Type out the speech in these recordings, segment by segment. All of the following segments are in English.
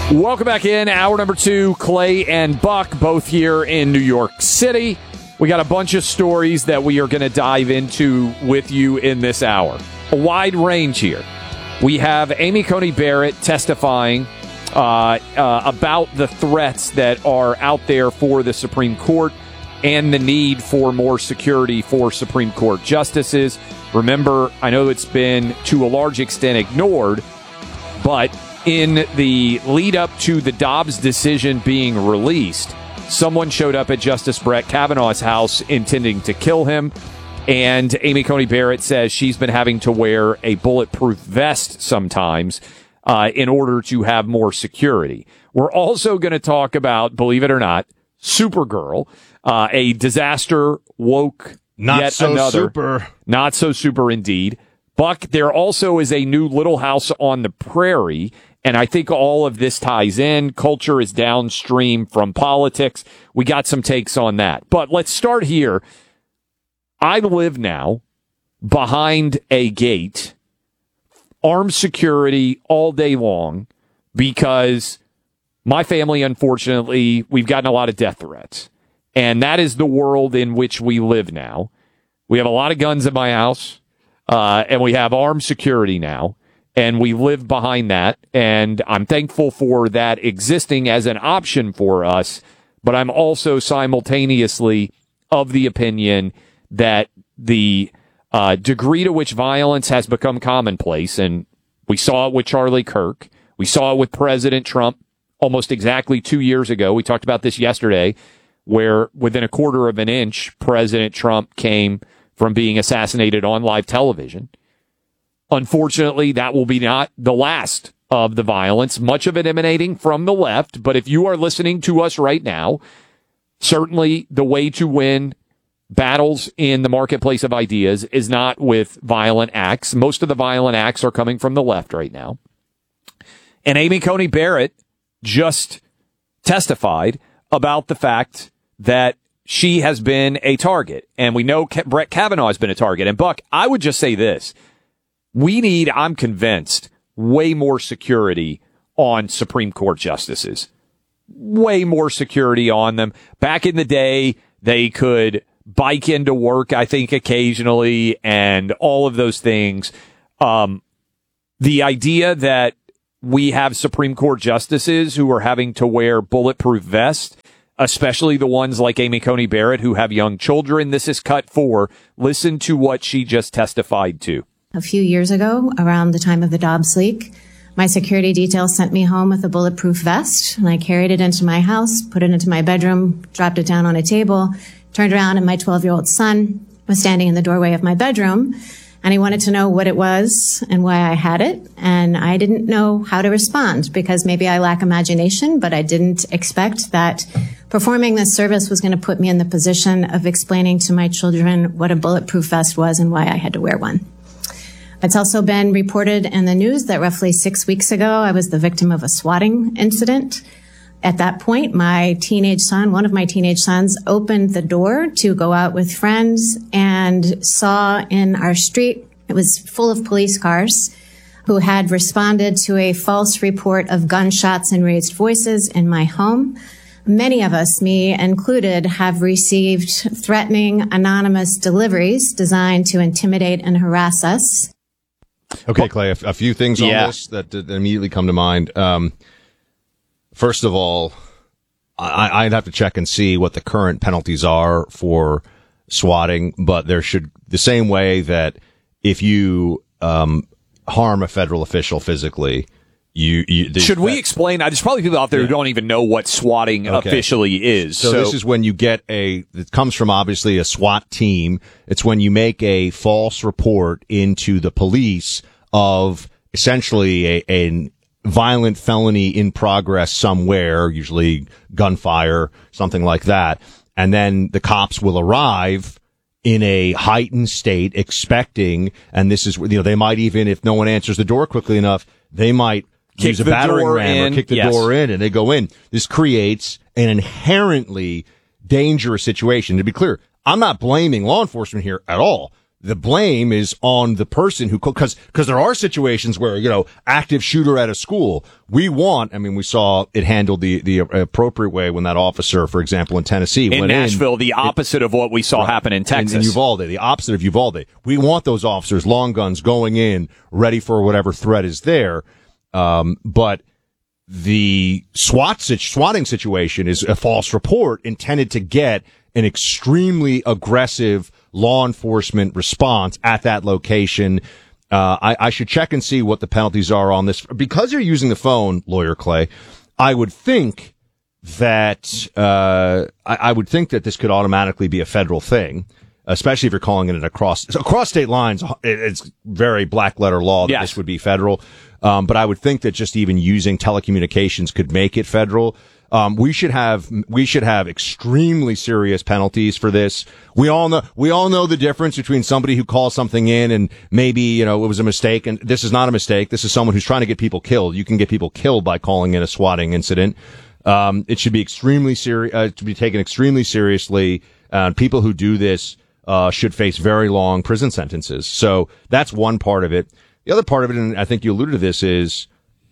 Welcome back in. Hour number 2, Clay and Buck, both here in New York City. We got a bunch of stories that we are going to dive into with you in this hour. A wide range here. We have Amy Coney Barrett testifying about the threats that are out there for the Supreme Court and the need for more security for Supreme Court justices. Remember, I know it's been to a large extent ignored, but in the lead up to the Dobbs decision being released, someone showed up at Justice Brett Kavanaugh's house intending to kill him, and Amy Coney Barrett says she's been having to wear a bulletproof vest sometimes in order to have more security. We're also going to talk about, believe it or not, Supergirl, a disaster woke not so super. Not so super indeed. Buck, there also is a new Little House on the Prairie, and I think all of this ties in. Culture is downstream from politics. We got some takes on that. But let's start here. I live now behind a gate, armed security all day long, because my family, unfortunately, we've gotten a lot of death threats. And that is the world in which we live now. We have a lot of guns in my house, and we have armed security now. And we live behind that, and I'm thankful for that existing as an option for us, but I'm also simultaneously of the opinion that the degree to which violence has become commonplace, and we saw it with Charlie Kirk, we saw it with President Trump almost exactly 2 years ago. We talked about this yesterday, where within a quarter of an inch, President Trump came from being assassinated on live television. Unfortunately, that will be not the last of the violence, much of it emanating from the left. But if you are listening to us right now, certainly the way to win battles in the marketplace of ideas is not with violent acts. Most of the violent acts are coming from the left right now. And Amy Coney Barrett just testified about the fact that she has been a target. And we know Brett Kavanaugh has been a target. And Buck, I would just say this. We need, I'm convinced, way more security on Supreme Court justices. Way more security on them. Back in the day, they could bike into work, I think, occasionally, and all of those things. The idea that we have Supreme Court justices who are having to wear bulletproof vests, especially the ones like Amy Coney Barrett who have young children, this is cut for. Listen to what she just testified to. A few years ago, around the time of the Dobbs leak, my security detail sent me home with a bulletproof vest, and I carried it into my house, put it into my bedroom, dropped it down on a table, turned around, and my 12-year-old son was standing in the doorway of my bedroom, and he wanted to know what it was and why I had it, and I didn't know how to respond because maybe I lack imagination, but I didn't expect that performing this service was going to put me in the position of explaining to my children what a bulletproof vest was and why I had to wear one. It's also been reported in the news that roughly 6 weeks ago, I was the victim of a swatting incident. At that point, my teenage son, one of my teenage sons, opened the door to go out with friends and saw in our street, it was full of police cars who had responded to a false report of gunshots and raised voices in my home. Many of us, me included, have received threatening anonymous deliveries designed to intimidate and harass us. Okay, Clay, a few things on this that immediately come to mind. First of all, I'd have to check and see what the current penalties are for swatting, but there should, the same way that if you harm a federal official physically, should we explain? There's probably people out there who don't even know what swatting officially is. So this is when you get it comes from obviously a SWAT team. It's when you make a false report into the police of essentially a violent felony in progress somewhere, usually gunfire, something like that. And then the cops will arrive in a heightened state expecting, and this is, they might even, if no one answers the door quickly enough, they might use a battering ram or kick the door in, and they go in. This creates an inherently dangerous situation. To be clear, I'm not blaming law enforcement here at all. the blame is on the person who, because there are situations where, active shooter at a school. We saw it handled the appropriate way when that officer, for example, in Tennessee in went Nashville, the opposite of what we saw happen in Texas. In Uvalde, the opposite of Uvalde. We want those officers, long guns, going in, ready for whatever threat is there. But the swatting situation is a false report intended to get an extremely aggressive law enforcement response at that location. I should check and see what the penalties are on this. Because you're using the phone, Lawyer Clay, I would think that I would think that this could automatically be a federal thing, especially if you're calling it across state lines. It's very black letter law that this would be federal. But I would think that just even using telecommunications could make it federal. We should have extremely serious penalties for this. We all know the difference between somebody who calls something in and maybe, it was a mistake, and this is not a mistake. This is someone who's trying to get people killed. You can get people killed by calling in a swatting incident. It should be extremely serious, to be taken extremely seriously. People who do this, should face very long prison sentences. So that's one part of it. The other part of it, and I think you alluded to this, is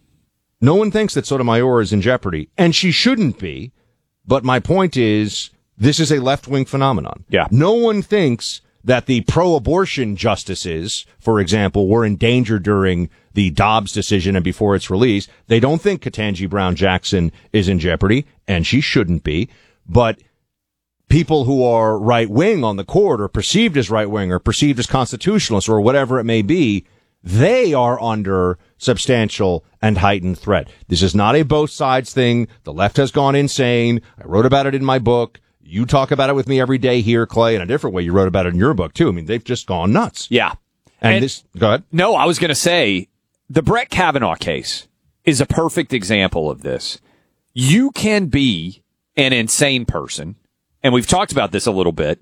no one thinks that Sotomayor is in jeopardy, and she shouldn't be. But my point is, this is a left-wing phenomenon. Yeah. No one thinks that the pro-abortion justices, for example, were in danger during the Dobbs decision and before its release. They don't think Ketanji Brown Jackson is in jeopardy, and she shouldn't be. But people who are right-wing on the court, or perceived as right-wing, or perceived as constitutionalists, or whatever it may be, they are under substantial and heightened threat. This is not a both sides thing. The left has gone insane. I wrote about it in my book. You talk about it with me every day here, Clay, in a different way. You wrote about it in your book, too. I mean, they've just gone nuts. Yeah. And this, go ahead. No, I was going to say, the Brett Kavanaugh case is a perfect example of this. You can be an insane person, and we've talked about this a little bit,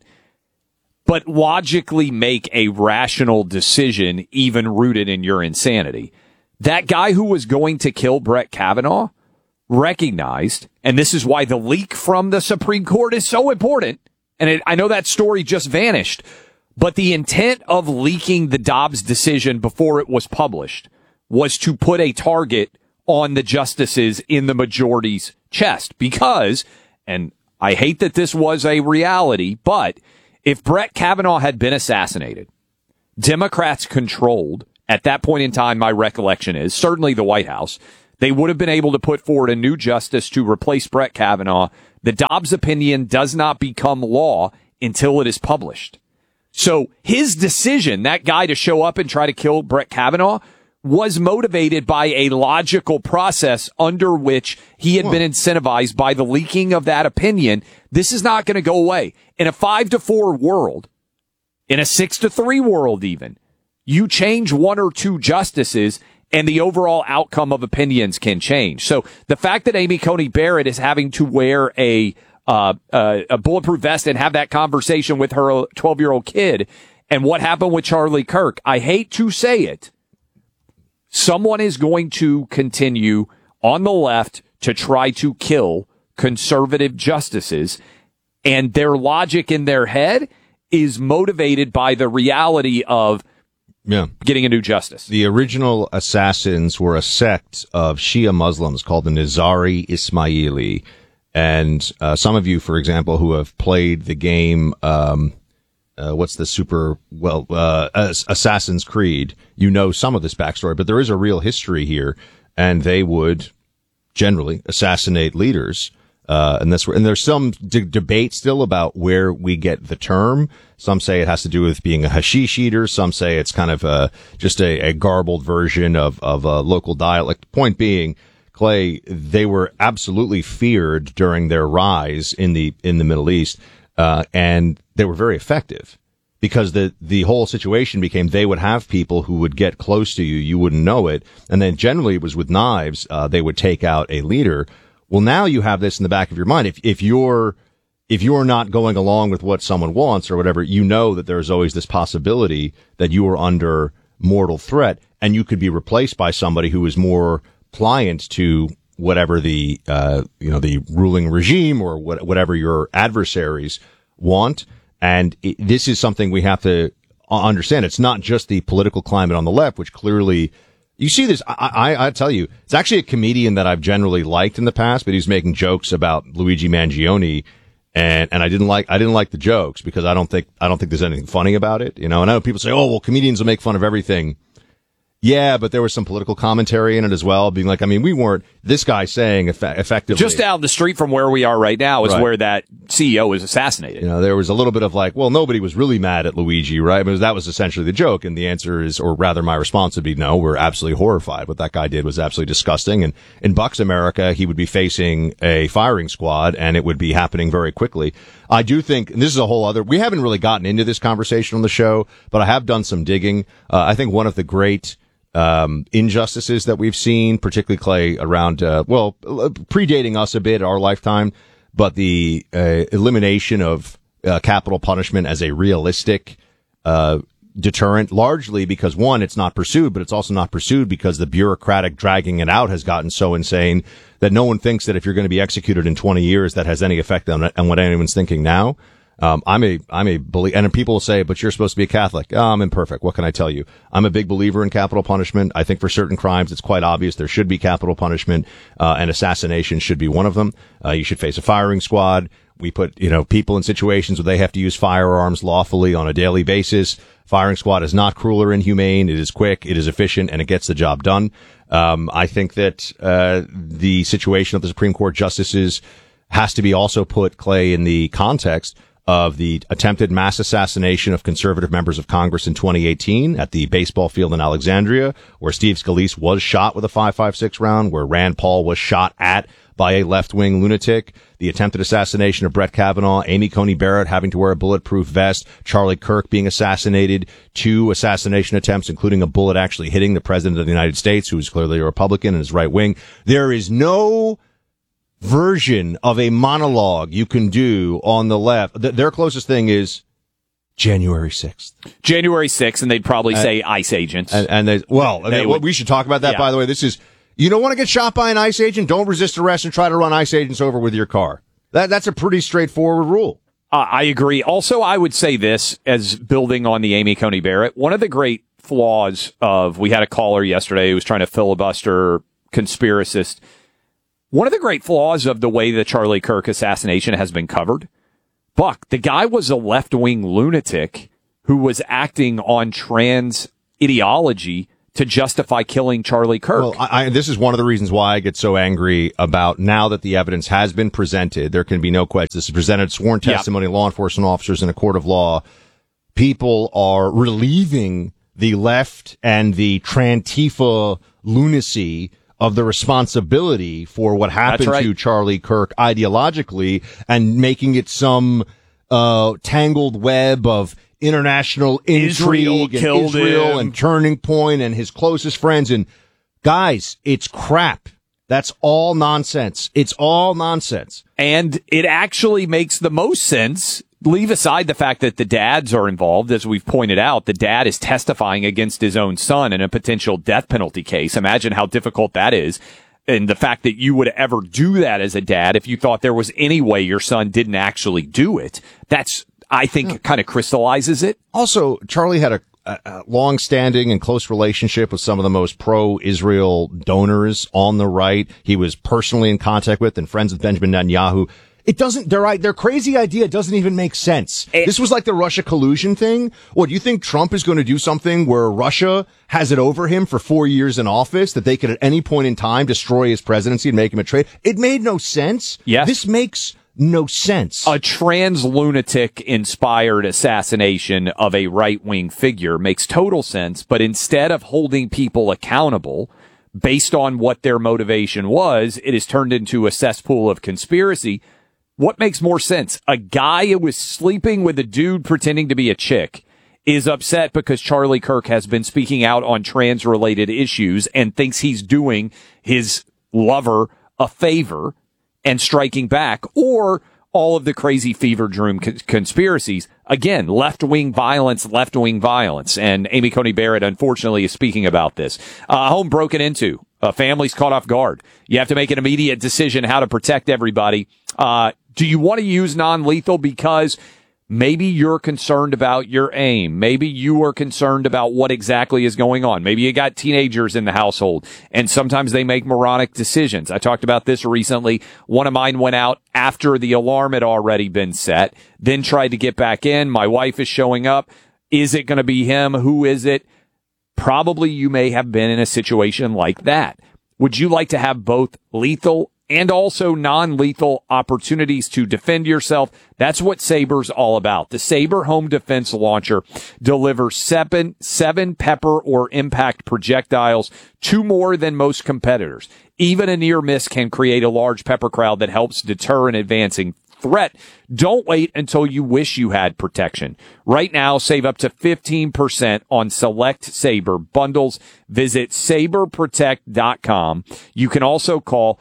but logically make a rational decision even rooted in your insanity. That guy who was going to kill Brett Kavanaugh recognized, and this is why the leak from the Supreme Court is so important, and I know that story just vanished, but the intent of leaking the Dobbs decision before it was published was to put a target on the justices in the majority's chest. Because, and I hate that this was a reality, but if Brett Kavanaugh had been assassinated, Democrats controlled, at that point in time, my recollection is, certainly the White House, they would have been able to put forward a new justice to replace Brett Kavanaugh. The Dobbs opinion does not become law until it is published. So his decision, that guy to show up and try to kill Brett Kavanaugh, was motivated by a logical process under which he had been incentivized by the leaking of that opinion. This is not going to go away. In a 5-4 world, in a 6-3 world even, you change one or two justices and the overall outcome of opinions can change. So the fact that Amy Coney Barrett is having to wear a bulletproof vest and have that conversation with her 12-year-old kid, and what happened with Charlie Kirk, I hate to say it, someone is going to continue on the left to try to kill conservative justices, and their logic in their head is motivated by the reality of getting a new justice. The original assassins were a sect of Shia Muslims called the Nizari Ismaili. And some of you, for example, who have played the game, what's the Assassin's Creed, you know some of this backstory, but there is a real history here, and they would generally assassinate leaders. And there's some debate still about where we get the term. Some say it has to do with being a hashish eater. Some say it's kind of just a garbled version of a local dialect. Point being, Clay, they were absolutely feared during their rise in the Middle East, and they were very effective because the whole situation became they would have people who would get close to you, you wouldn't know it, and then generally it was with knives. They would take out a leader. Well, now you have this in the back of your mind. If you're not going along with what someone wants or whatever, you know that there's always this possibility that you are under mortal threat, and you could be replaced by somebody who is more pliant to whatever the ruling regime or whatever your adversaries want. And this is something we have to understand. It's not just the political climate on the left, which clearly you see this. I tell you, it's actually a comedian that I've generally liked in the past, but he's making jokes about Luigi Mangione. And I didn't like the jokes because I don't think there's anything funny about it. And I know people say, oh, well, comedians will make fun of everything. Yeah, but there was some political commentary in it as well, being like, we weren't, this guy saying effectively. Just down the street from where we are right now is where that CEO was assassinated. There was a little bit of like, well, nobody was really mad at Luigi, right? Because that was essentially the joke. And the answer is, or rather my response would be, no, we're absolutely horrified. What that guy did was absolutely disgusting. And in Bucks America, he would be facing a firing squad and it would be happening very quickly. I do think, and this is a whole other, we haven't really gotten into this conversation on the show, but I have done some digging. I think one of the great injustices that we've seen, particularly Clay, around, predating us a bit, our lifetime, but the elimination of capital punishment as a realistic deterrent, largely because, one, it's not pursued, but it's also not pursued because the bureaucratic dragging it out has gotten so insane that no one thinks that if you're going to be executed in 20 years, that has any effect on what anyone's thinking now. I'm a believer, and people will say, but you're supposed to be a Catholic. I'm imperfect. What can I tell you? I'm a big believer in capital punishment. I think for certain crimes, it's quite obvious there should be capital punishment, and assassination should be one of them. You should face a firing squad. We put, people in situations where they have to use firearms lawfully on a daily basis. Firing squad is not cruel or inhumane. It is quick, it is efficient, and it gets the job done. I think that, the situation of the Supreme Court justices has to be also put, Clay, in the context of the attempted mass assassination of conservative members of Congress in 2018 at the baseball field in Alexandria, where Steve Scalise was shot with a .556 round, where Rand Paul was shot at by a left-wing lunatic, the attempted assassination of Brett Kavanaugh, Amy Coney Barrett having to wear a bulletproof vest, Charlie Kirk being assassinated, 2 assassination attempts, including a bullet actually hitting the President of the United States, who is clearly a Republican and is right-wing. There is no version of a monologue you can do on the left. Their closest thing is January 6th. January 6th, and they'd probably say ICE agents. We should talk about that, by the way. This is, you don't want to get shot by an ICE agent? Don't resist arrest and try to run ICE agents over with your car. That's a pretty straightforward rule. I agree. Also, I would say this, as building on the Amy Coney Barrett, one of the great flaws we had a caller yesterday who was trying to filibuster conspiracist. One of the great flaws of the way the Charlie Kirk assassination has been covered, Buck, the guy was a left-wing lunatic who was acting on trans ideology to justify killing Charlie Kirk. Well, this is one of the reasons why I get so angry about, now that the evidence has been presented, there can be no question. This is presented sworn testimony, law enforcement officers in a court of law. People are relieving the left and the Trantifa lunacy of the responsibility for what happened to Charlie Kirk ideologically, and making it some tangled web of international intrigue and Israel and Turning Point and his closest friends. And guys, it's crap. That's all nonsense. It's all nonsense. And it actually makes the most sense. Leave aside the fact that the dads are involved. As we've pointed out, the dad is testifying against his own son in a potential death penalty case. Imagine how difficult that is. And the fact that you would ever do that as a dad, if you thought there was any way your son didn't actually do it, that's, I think, kind of crystallizes it. Also, Charlie had a long-standing and close relationship with some of the most pro-Israel donors on the right. He was personally in contact with and friends with Benjamin Netanyahu. It doesn't, their crazy idea doesn't even make sense. This was like the Russia collusion thing. What, do you think Trump is going to do something where Russia has it over him for 4 years in office, that they could at any point in time destroy his presidency and make him a traitor? It made no sense. Yes. This makes no sense. A trans lunatic inspired assassination of a right-wing figure makes total sense, but instead of holding people accountable based on what their motivation was, it is turned into a cesspool of conspiracy. What makes more sense? A guy who was sleeping with a dude pretending to be a chick is upset because Charlie Kirk has been speaking out on trans-related issues and thinks he's doing his lover a favor and striking back, or all of the crazy fever dream conspiracies. Again, left-wing violence. And Amy Coney Barrett, unfortunately, is speaking about this. Home broken into. Families caught off guard. You have to make an immediate decision how to protect everybody. Do you want to use non-lethal? Because Maybe you're concerned about your aim. Maybe you are concerned about what exactly is going on. Maybe you got teenagers in the household, and sometimes they make moronic decisions. I talked about this recently. One of mine went out after the alarm had already been set, then tried to get back in. My wife is showing up. Is it going to be him? Who is it? Probably you may have been in a situation like that. Would you like to have both lethal and also non-lethal opportunities to defend yourself? That's what Saber's all about. The Saber Home Defense Launcher delivers seven pepper or impact projectiles, 2 more than most competitors. Even a near miss can create a large pepper crowd that helps deter an advancing threat. Don't wait until you wish you had protection. Right now, save up to 15% on select Saber bundles. Visit saberprotect.com. You can also call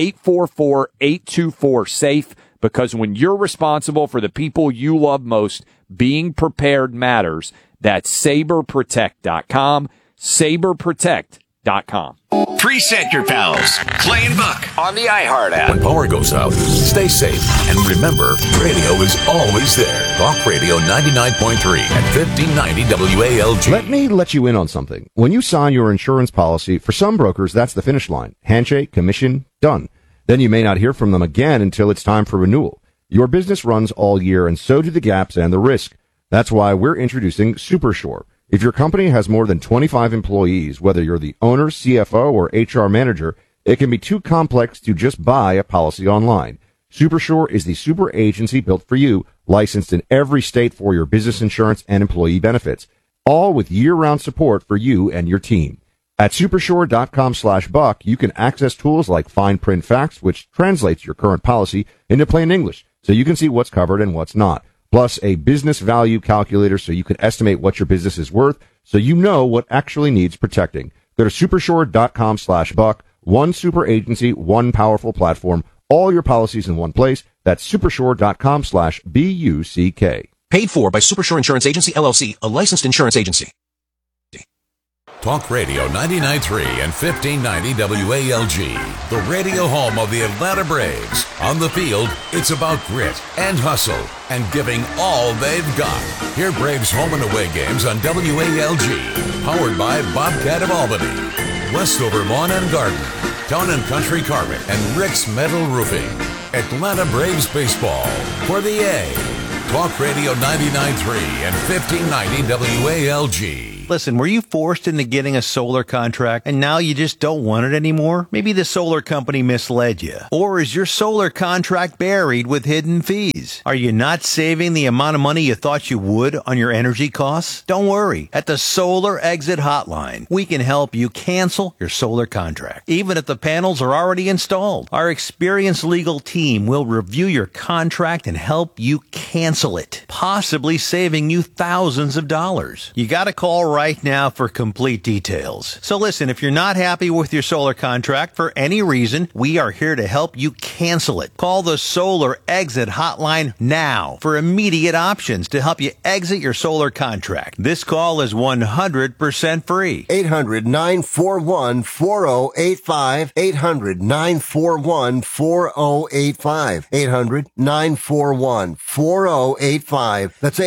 844-824-SAFE, because when you're responsible for the people you love most, being prepared matters. That's saberprotect.com, saberprotect.com. Preset your pals. Clay and Buck on the iHeart app. When power goes out, stay safe. And remember, radio is always there. Talk Radio 99.3 and 1590 WALG. Let you in on something. When you sign your insurance policy, for some brokers, that's the finish line. Handshake, commission, done. Then you may not hear from them again until it's time for renewal. Your business runs all year, and so do the gaps and the risk. That's why we're introducing SuperSure. If your company has more than 25 employees, whether you're the owner, CFO, or HR manager, it can be too complex to just buy a policy online. SuperSure is the super agency built for you, licensed in every state for your business insurance and employee benefits, all with year-round support for you and your team. At supersure.com/buck, you can access tools like fine print facts, which translates your current policy into plain English, so you can see what's covered and what's not. Plus a business value calculator so you can estimate what your business is worth, so you know what actually needs protecting. Go to supersure.com/buck. One super agency, one powerful platform, all your policies in one place. That's supersure.com/BUCK. Paid for by Supersure Insurance Agency, LLC, a licensed insurance agency. Talk Radio 99.3 and 1590 WALG, the radio home of the Atlanta Braves. On the field, it's about grit and hustle and giving all they've got. Hear Braves home and away games on WALG, powered by Bobcat of Albany, Westover Lawn and Garden, Town and Country Carpet, and Rick's Metal Roofing. Atlanta Braves baseball for the A. Talk Radio 99.3 and 1590 WALG. Listen, were you forced into getting a solar contract and now you just don't want it anymore? Maybe the solar company misled you. Or is your solar contract buried with hidden fees? Are you not saving the amount of money you thought you would on your energy costs? Don't worry. At the Solar Exit Hotline, we can help you cancel your solar contract, even if the panels are already installed. Our experienced legal team will review your contract and help you cancel it, possibly saving you thousands of dollars. You got to call right now for complete details. So listen, if you're not happy with your solar contract for any reason, we are here to help you cancel it. Call the Solar Exit Hotline now for immediate options to help you exit your solar contract. This call is 100% free. 800-941-4085. 800-941-4085. 800-941-4085. That's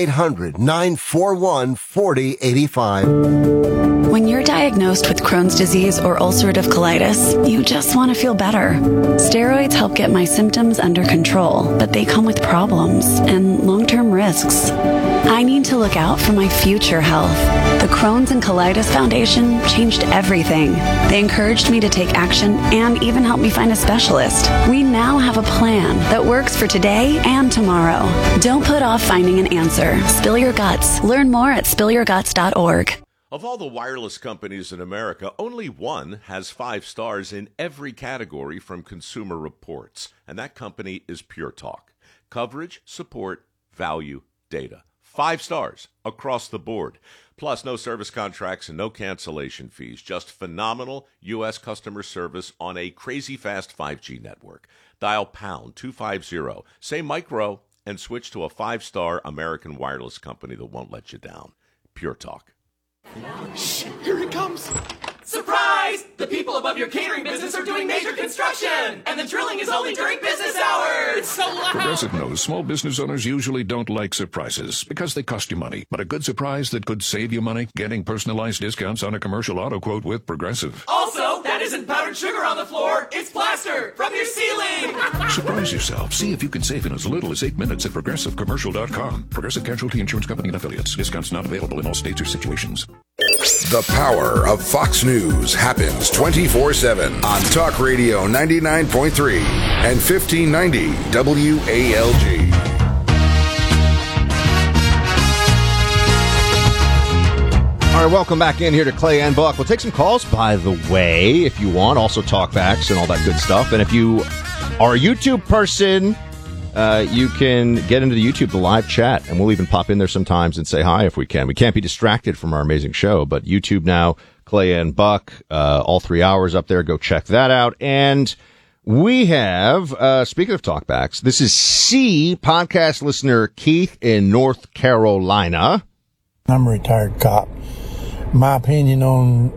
800-941-4085. When you're diagnosed with Crohn's disease or ulcerative colitis, you just want to feel better. Steroids help get my symptoms under control, but they come with problems and long-term risks. I need to look out for my future health. The Crohn's and Colitis Foundation changed everything. They encouraged me to take action and even helped me find a specialist. We now have a plan that works for today and tomorrow. Don't put off finding an answer. Spill your guts. Learn more at spillyourguts.org. Of all the wireless companies in America, only one has 5 stars in every category from Consumer Reports, and that company is Pure Talk. Coverage, support, value, data. 5 stars across the board. Plus, no service contracts and no cancellation fees. Just phenomenal U.S. customer service on a crazy fast 5G network. Dial pound 250, say micro, and switch to a 5-star American wireless company that won't let you down. Pure Talk. Shh, here it comes. Surprise! Guys, the people above your catering business are doing major construction, and the drilling is only during business hours. It's so loud. Progressive knows small business owners usually don't like surprises because they cost you money. But a good surprise that could save you money? Getting personalized discounts on a commercial auto quote with Progressive. Also, that isn't powdered sugar on the floor. It's plaster from your ceiling. Surprise yourself. See if you can save in as little as 8 minutes at ProgressiveCommercial.com. Progressive Casualty Insurance Company and Affiliates. Discounts not available in all states or situations. The power of Fox News happens 24/7 on Talk Radio 99.3 and 1590 WALG. All right, welcome back in here to Clay and Buck. We'll take some calls, by the way, if you want. Also talkbacks and all that good stuff. And if you are a YouTube person, you can get into the YouTube, the live chat, and we'll even pop in there sometimes and say hi if we can. We can't be distracted from our amazing show, but YouTube now, Clay and Buck, all 3 hours up there. Go check that out. And we have, speaking of talkbacks, this is C, podcast listener Keith in North Carolina. I'm a retired cop. My opinion on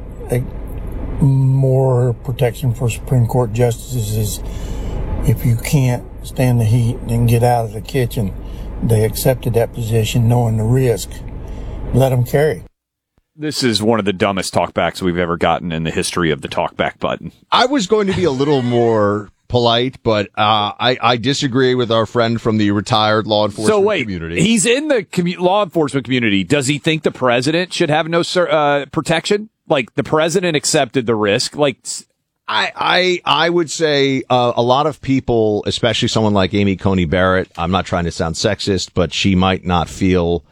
more protection for Supreme Court justices is if you can't stand the heat and get out of the kitchen, they accepted that position knowing the risk. Let them carry. This is one of the dumbest talkbacks we've ever gotten in the history of the talkback button. I was going to be a little more polite, but I disagree with our friend from the retired law enforcement community. He's in the law enforcement community. Does he think the president should have no protection? Like, the president accepted the risk. Like, I would say a lot of people, especially someone like Amy Coney Barrett, I'm not trying to sound sexist, but she might not feel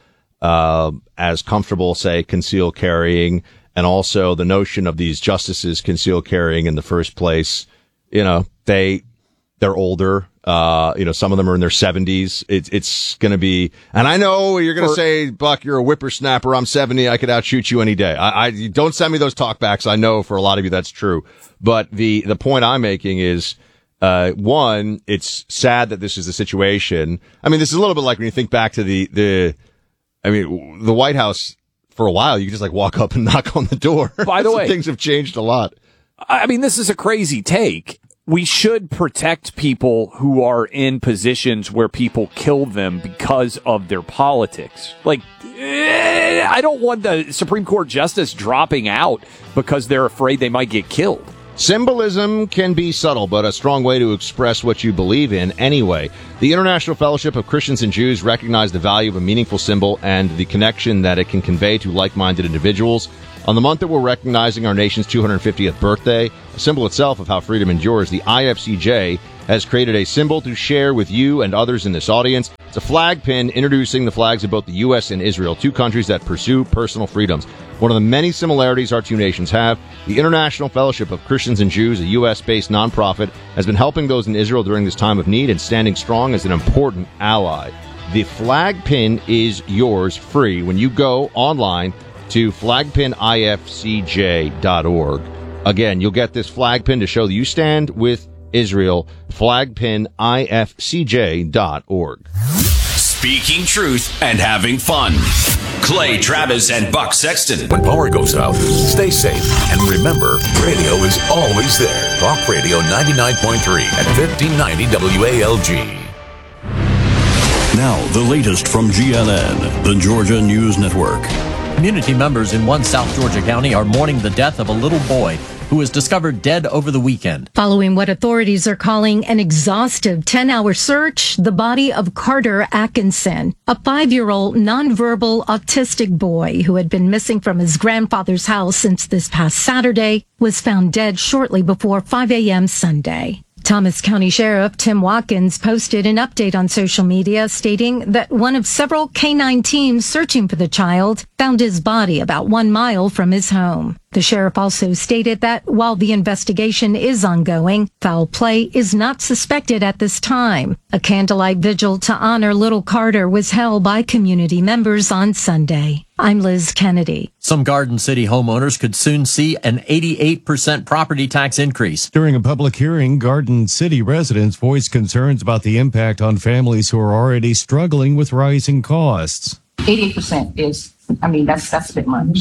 as comfortable, say, concealed carrying, and also the notion of these justices concealed carrying in the first place. You know, they're older. Some of them are in their 70s. It's going to be, and I know you're going to say, Buck, you're a whippersnapper. I'm 70. I could outshoot you any day. I don't send me those talkbacks. I know for a lot of you that's true. But the point I'm making is, one, it's sad that this is the situation. I mean, this is a little bit like when you think back to the White House for a while, you could just like walk up and knock on the door. By the way, things have changed a lot. I mean, this is a crazy take. We should protect people who are in positions where people kill them because of their politics. Like, I don't want the Supreme Court justice dropping out because they're afraid they might get killed. Symbolism can be subtle, but a strong way to express what you believe in anyway. The International Fellowship of Christians and Jews recognize the value of a meaningful symbol and the connection that it can convey to like-minded individuals. On the month that we're recognizing our nation's 250th birthday, a symbol itself of how freedom endures, the IFCJ has created a symbol to share with you and others in this audience. It's a flag pin introducing the flags of both the U.S. and Israel, two countries that pursue personal freedoms. One of the many similarities our two nations have, the International Fellowship of Christians and Jews, a U.S.-based nonprofit, has been helping those in Israel during this time of need and standing strong as an important ally. The flag pin is yours free when you go online to flagpinifcj.org. Again, you'll get this flag pin to show that you stand with Israel. Flagpinifcj.org. Speaking truth and having fun. Clay Travis and Buck Sexton. When power goes out, stay safe. And remember, radio is always there. Talk Radio 99.3 at 1590 WALG. Now, the latest from GNN, the Georgia News Network. Community members in one South Georgia county are mourning the death of a little boy who was discovered dead over the weekend. Following what authorities are calling an exhaustive 10-hour search, the body of Carter Atkinson, a 5-year-old nonverbal autistic boy who had been missing from his grandfather's house since this past Saturday, was found dead shortly before 5 a.m. Sunday. Thomas County Sheriff Tim Watkins posted an update on social media stating that one of several K-9 teams searching for the child found his body about 1 mile from his home. The sheriff also stated that while the investigation is ongoing, foul play is not suspected at this time. A candlelight vigil to honor little Carter was held by community members on Sunday. I'm Liz Kennedy. Some Garden City homeowners could soon see an 88% property tax increase. During a public hearing, Garden City residents voiced concerns about the impact on families who are already struggling with rising costs. 88% is, that's a bit much.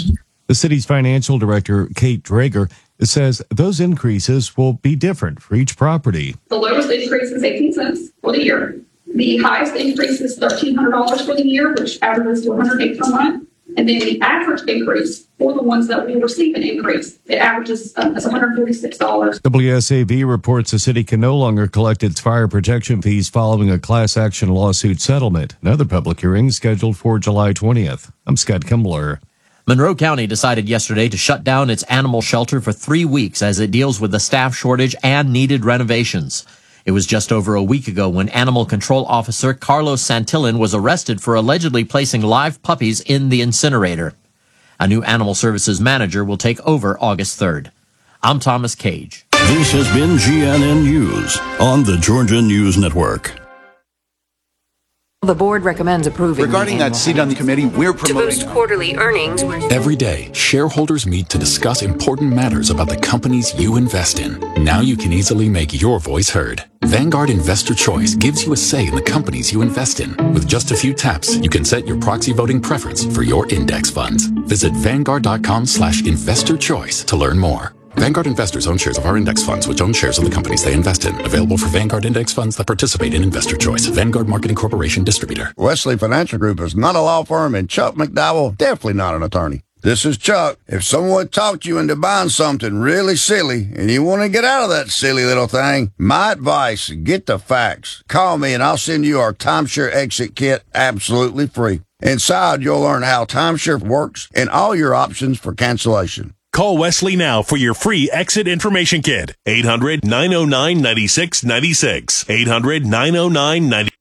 The city's financial director, Kate Drager, says those increases will be different for each property. The lowest increase is 18 cents for the year. The highest increase is $1,300 for the year, which averages to $108 per month. And then the average increase for the ones that will receive an increase, it averages as $146. WSAV reports the city can no longer collect its fire protection fees following a class action lawsuit settlement. Another public hearing scheduled for July 20th. I'm Scott Kimbler. Monroe County decided yesterday to shut down its animal shelter for 3 weeks as it deals with the staff shortage and needed renovations. It was just over a week ago when animal control officer Carlos Santillan was arrested for allegedly placing live puppies in the incinerator. A new animal services manager will take over August 3rd. I'm Thomas Cage. This has been GNN News on the Georgia News Network. The board recommends approving. Regarding that seat on the committee, we're promoting to boost quarterly earnings. Every day, shareholders meet to discuss important matters about the companies you invest in. Now you can easily make your voice heard. Vanguard Investor Choice gives you a say in the companies you invest in. With just a few taps, you can set your proxy voting preference for your index funds. Visit Vanguard.com/investor choice to learn more. Vanguard investors own shares of our index funds, which own shares of the companies they invest in. Available for Vanguard index funds that participate in Investor Choice. Vanguard Marketing Corporation distributor. Wesley Financial Group is not a law firm, and Chuck McDowell definitely not an attorney. This is Chuck. If someone talked you into buying something really silly and you want to get out of that silly little thing, my advice, get the facts. Call me and I'll send you our timeshare exit kit absolutely free. Inside, you'll learn how timeshare works and all your options for cancellation. Call Wesley now for your free exit information kit. 800-909-9696. 800-909-9696.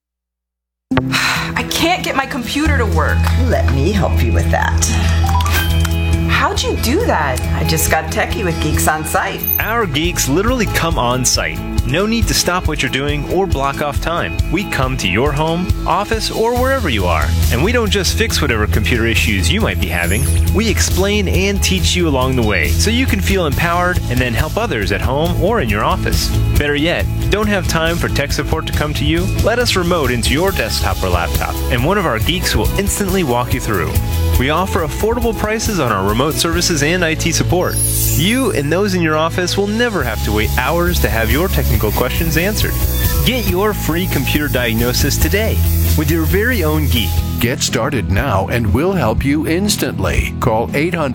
I can't get my computer to work. Let me help you with that. How'd you do that? I just got techie with Geeks on Site. Our geeks literally come on site. No need to stop what you're doing or block off time. We come to your home, office, or wherever you are. And we don't just fix whatever computer issues you might be having. We explain and teach you along the way so you can feel empowered and then help others at home or in your office. Better yet, don't have time for tech support to come to you? Let us remote into your desktop or laptop, and one of our geeks will instantly walk you through. We offer affordable prices on our remote services and IT support. You and those in your office will never have to wait hours to have your technical questions answered. Get your free computer diagnosis today with your very own geek. Get started now and we'll help you instantly. Call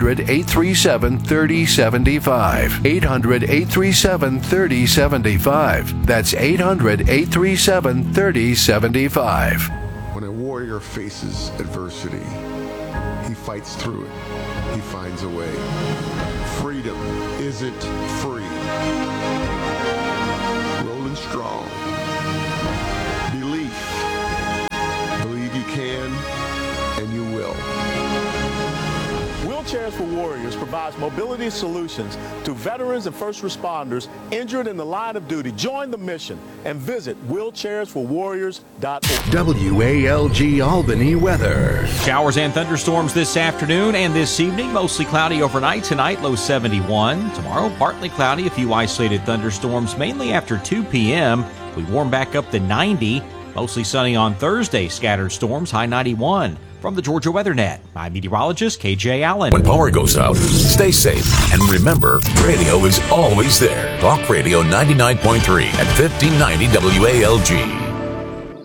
800-837-3075. 800-837-3075. That's 800-837-3075. When a warrior faces adversity, he fights through it. He finds a way. Freedom isn't free. Rolling strong. Belief. Believe you can and you will. Wheelchairs for Warriors provides mobility solutions to veterans and first responders injured in the line of duty. Join the mission and visit wheelchairsforwarriors.org. WALG Albany weather. Showers and thunderstorms this afternoon and this evening. Mostly cloudy overnight. Tonight, low 71. Tomorrow, partly cloudy. A few isolated thunderstorms, mainly after 2 p.m. We warm back up to 90. Mostly sunny on Thursday. Scattered storms, high 91. From the Georgia Weather Net, I'm meteorologist KJ Allen. When power goes out, stay safe. And remember, radio is always there. Talk Radio 99.3 at 1590 WALG.